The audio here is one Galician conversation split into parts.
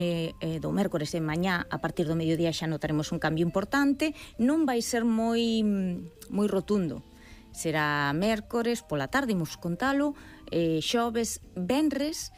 do mércores e mañá a partir do mediodía xa notaremos un cambio importante. Non vai ser moi rotundo. Será mércores pola tarde, imos contalo, xoves, venres,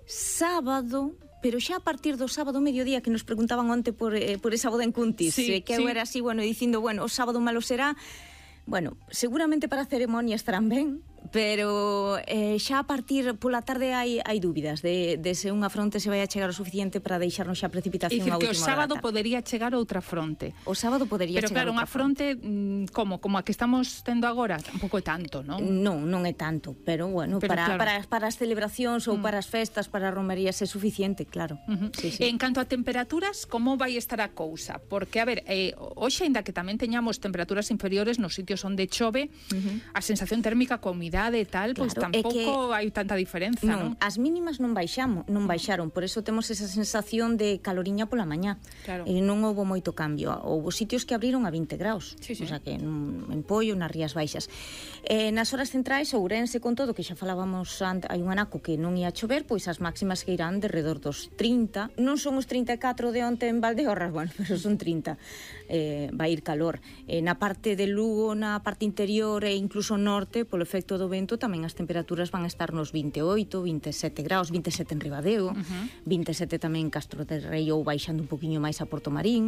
sábado, pero xa a partir do sábado mediodía, que nos preguntaban onte por esa boda en Cuntis, que eu era así, dicindo, o sábado malo será. Seguramente para a ceremonia estarán ben, pero xa a partir pola tarde hai dúbidas de se unha fronte se vai a chegar o suficiente para deixarnos xa precipitación a última hora da tarde. E que o sábado podería chegar outra fronte. O sábado podería chegar outra fronte. Pero claro, unha fronte como a que estamos tendo agora, tampouco é tanto, non? Non é tanto, pero para as celebracións ou para as festas, para as romerías é suficiente, claro. Sí. En canto a temperaturas, como vai estar a cousa? Porque, a ver, hoxe, ainda que tamén teñamos temperaturas inferiores nos sitios onde chove, a sensación térmica coa humidade e tal, pois tampouco hai tanta diferenza, non? As mínimas non baixaron, por eso temos esa sensación de caloriña pola mañá. Claro. E non houbo moito cambio. Houbo sitios que abriron a 20 graus, sí. O sea que en Poio, nas Rías Baixas. Nas horas centrais, Ourense, con todo, que xa falábamos hai un anaco que non ia chover, pois as máximas que irán de redor dos 30. Non son os 34 de onte en Valdeorras, pero son 30. Vai ir calor. Na parte de Lugo, na parte interior e incluso norte, polo efecto do vento, tamén as temperaturas van a estar nos 28, 27 graus, 27 en Ribadeo, 27 tamén en Castro de Rei ou baixando un poquinho máis a Porto Marín.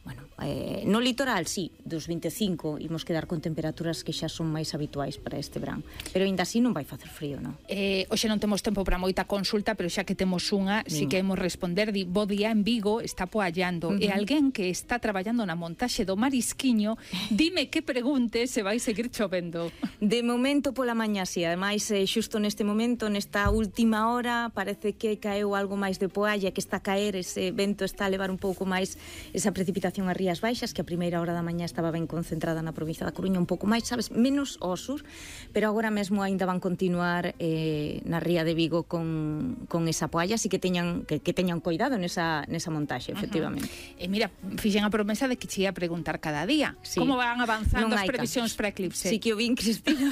No litoral, sí, dos 25 imos quedar con temperaturas que xa son máis habituais para este verán, pero ainda así non vai facer frío, non? Hoxe non temos tempo para moita consulta, pero xa que temos unha, si que hemos responder. Bo día en Vigo, está poallando, e alguén que está traballando na montaxe do Marisquiño, dime que pregunte se vai seguir chovendo. De momento pola mañá, sí. Ademais, xusto neste momento, nesta última hora, parece que caeu algo máis de poalla, que está a caer, ese vento está a levar un pouco máis esa precipitación ás Rías Baixas, que a primeira hora da mañá estaba ben concentrada na provincia da Coruña, un pouco máis, sabes, menos ao sur, pero agora mesmo ainda van continuar na ría de Vigo con esa poalla, así que teñan cuidado nesa montaxe, efectivamente. E mira, fixen a promesa de que che ia preguntar cada día. Sí. Como van avanzando as previsións para eclipse? Sí que o vin, Cristina,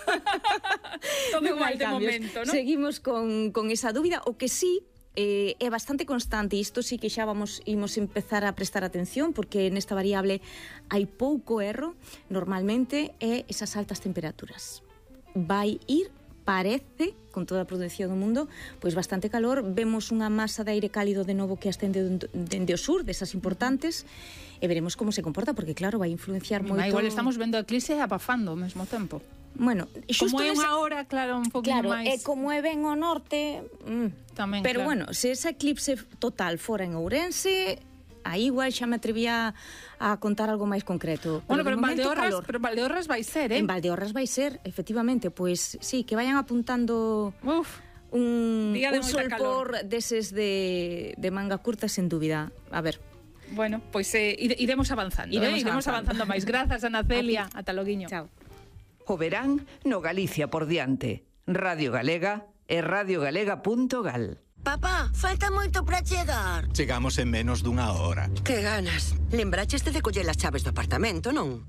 todo igual de momento, ¿no? Seguimos con esa dúbida, o que sí é bastante constante, e isto sí que xa imos empezar a prestar atención, porque nesta variable hai pouco erro, normalmente é esas altas temperaturas. Vai ir, parece, con toda a prudencia do mundo, pois bastante calor. Vemos unha masa de aire cálido de novo que ascende dende o sur, desas importantes, e veremos como se comporta, porque claro, vai influenciar moito. Igual estamos vendo a eclipse abafando ao mesmo tempo. Xusto como é unha hora, claro, un poquinho máis. Claro, e como é ben ao norte, tamén, pero se esa eclipse total fora en Ourense, aí igual xa me atrevía a contar algo máis concreto. Pero en Valdeorras vai ser, En Valdeorras vai ser, efectivamente, pois sí, que vayan apuntando un solpor deses de manga curta, sen dúbida. A ver. Bueno, pois iremos avanzando. Iremos avanzando máis. Grazas, Ana Celia. Ata loguiño. Chao. O verán no Galicia por diante. Radio Galega e radiogalega.gal. Papá, falta moito para chegar. Chegamos en menos dunha hora. Que ganas. Lembraches de coller as chaves do apartamento, non?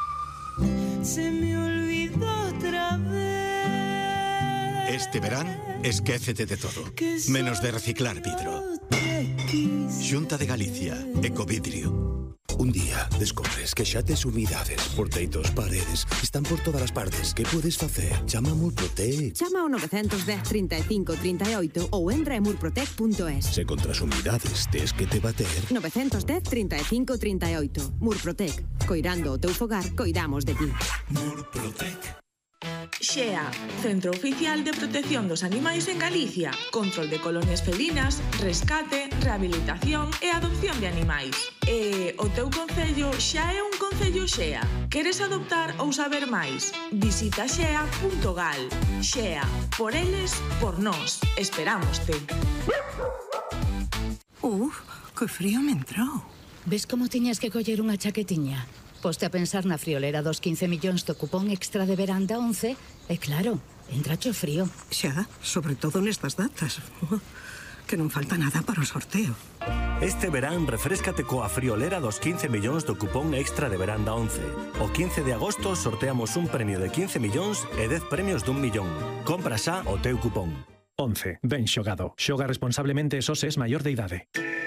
Se me olvidó outra vez. Este verán, esquécete de todo, menos de reciclar vidro. Xunta de Galicia, Ecovidrio. Un día descobres que xa tes humidades, porteitos, paredes, están por todas as partes. Que podes facer? Chama a Murprotec. Chama ao 910 35 38 ou entra en murprotec.es. Se contra as humidades tes que te bater. 910 35 38. Murprotec. Coirando o teu fogar, coidamos de ti. Murprotec. XEA, Centro Oficial de Protección dos Animais en Galicia. Control de colonias felinas, rescate, rehabilitación e adopción de animais. E o teu concello xa é un concello XEA. Queres adoptar ou saber máis? Visita xea.gal. XEA, por eles, por nós. Esperámoste. Que frío me entrou. Ves como tiñas que coller unha chaquetiña? Poste a pensar na friolera dos 15 millóns do cupón extra de verán da 11 e claro, entracho frío. Xa, sobre todo nestas datas. Que non falta nada para o sorteo. Este verán refréscate coa friolera dos 15 millóns do cupón extra de verán da 11. O 15 de agosto sorteamos un premio de 15 millóns e 10 premios dun millón. Compra xa o teu cupón. 11. Ben xogado. Xoga responsablemente e só se es maior de idade.